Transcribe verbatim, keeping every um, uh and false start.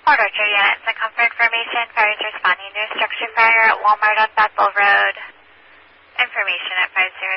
Fort Orchard units, and come for information. Fire is responding to a structure fire at Walmart on Bethel Road. Information at five zero.